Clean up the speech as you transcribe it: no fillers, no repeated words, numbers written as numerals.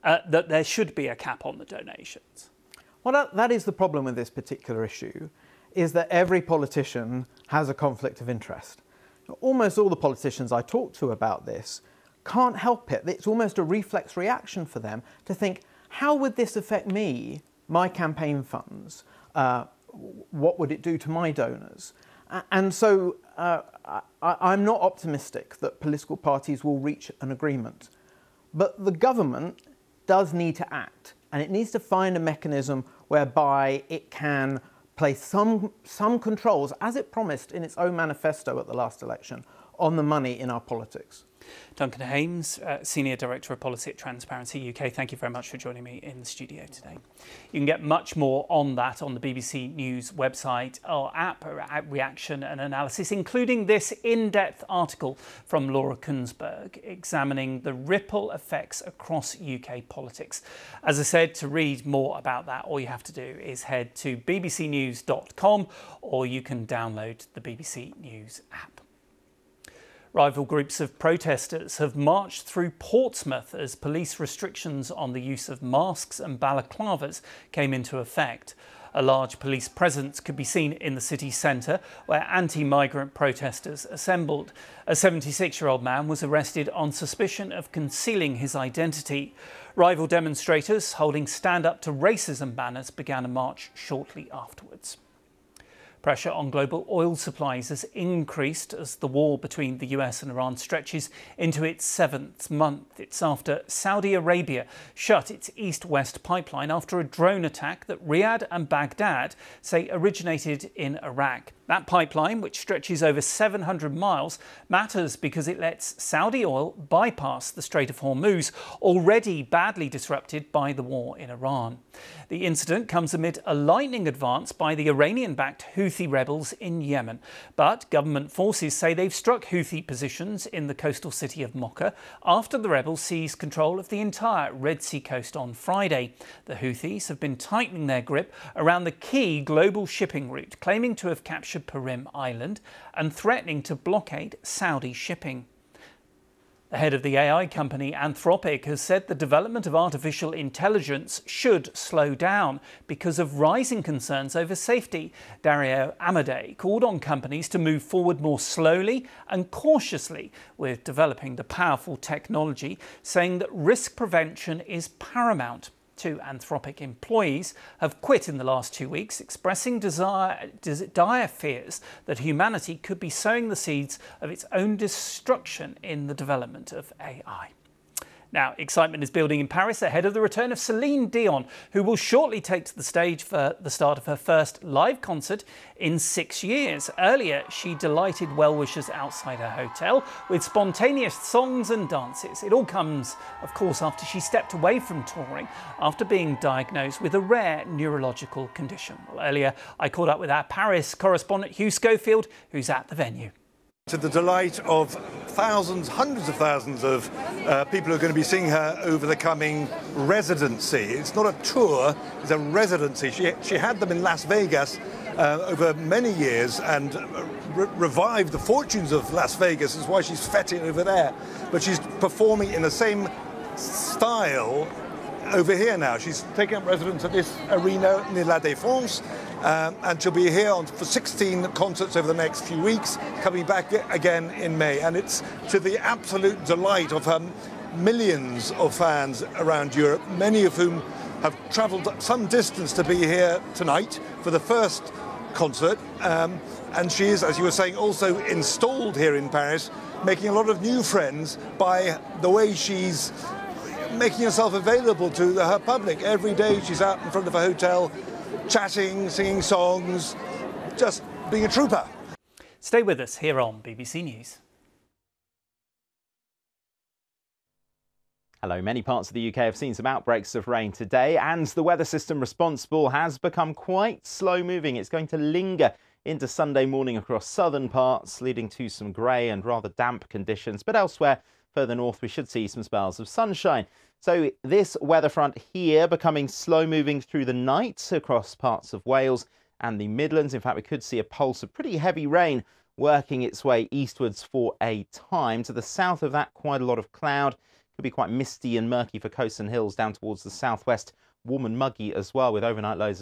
that there should be a cap on the donations? Well, that is the problem with this particular issue, is that every politician has a conflict of interest. Almost all the politicians I talk to about this can't help it. It's almost a reflex reaction for them to think, how would this affect me, my campaign funds? What would it do to my donors? And so I'm not optimistic that political parties will reach an agreement. But the government does need to act, and it needs to find a mechanism whereby it can place some controls, as it promised in its own manifesto at the last election, on the money in our politics. Duncan Hames, Senior Director of Policy at Transparency UK, thank you very much for joining me in the studio today. You can get much more on that on the BBC News website or app, reaction and analysis, including this in-depth article from Laura Kunsberg examining the ripple effects across UK politics. As I said, to read more about that, all you have to do is head to bbcnews.com, or you can download the BBC News app. Rival groups of protesters have marched through Portsmouth as police restrictions on the use of masks and balaclavas came into effect. A large police presence could be seen in the city centre, where anti-migrant protesters assembled. A 76-year-old man was arrested on suspicion of concealing his identity. Rival demonstrators holding Stand Up to Racism banners began a march shortly afterwards. Pressure on global oil supplies has increased as the war between the US and Iran stretches into its 7th month. It's after Saudi Arabia shut its east-west pipeline after a drone attack that Riyadh and Baghdad say originated in Iraq. That pipeline, which stretches over 700 miles, matters because it lets Saudi oil bypass the Strait of Hormuz, already badly disrupted by the war in Iran. The incident comes amid a lightning advance by the Iranian-backed Houthi rebels in Yemen. But government forces say they've struck Houthi positions in the coastal city of Mocha after the rebels seized control of the entire Red Sea coast on Friday. The Houthis have been tightening their grip around the key global shipping route, claiming to have captured Perim Island and threatening to blockade Saudi shipping. The head of the AI company Anthropic has said the development of artificial intelligence should slow down because of rising concerns over safety. Dario Amodei called on companies to move forward more slowly and cautiously with developing the powerful technology, saying that risk prevention is paramount. 2 Anthropic employees have quit in the last 2 weeks, expressing dire fears that humanity could be sowing the seeds of its own destruction in the development of AI. Now, excitement is building in Paris ahead of the return of Celine Dion, who will shortly take to the stage for the start of her first live concert in 6 years. Earlier, she delighted well-wishers outside her hotel with spontaneous songs and dances. It all comes, of course, after she stepped away from touring after being diagnosed with a rare neurological condition. Well, earlier, I caught up with our Paris correspondent Hugh Schofield, who's at the venue. To the delight of thousands, hundreds of thousands of people who are going to be seeing her over the coming residency. It's not a tour, it's a residency. She had them in Las Vegas over many years and revived the fortunes of Las Vegas. That's why she's fetting over there. But she's performing in the same style over here now. She's taking up residence at this arena near La Défense. And she'll be here for 16 concerts over the next few weeks, coming back again in May. And it's to the absolute delight of her millions of fans around Europe, many of whom have travelled some distance to be here tonight for the first concert. And she is, as you were saying, also installed here in Paris, making a lot of new friends by the way she's making herself available to her public. Every day she's out in front of a hotel, chatting, singing songs, just being a trooper. Stay with us here on BBC News. Hello, many parts of the UK have seen some outbreaks of rain today, and the weather system responsible has become quite slow moving. It's going to linger into Sunday morning across southern parts, leading to some grey and rather damp conditions. But elsewhere, further north, we should see some spells of sunshine. So this weather front here becoming slow moving through the night across parts of Wales and the Midlands. In fact, we could see a pulse of pretty heavy rain working its way eastwards for a time. To the south of that, quite a lot of cloud. Could be quite misty and murky for coasts and hills down towards the southwest. Warm and muggy as well, with overnight lows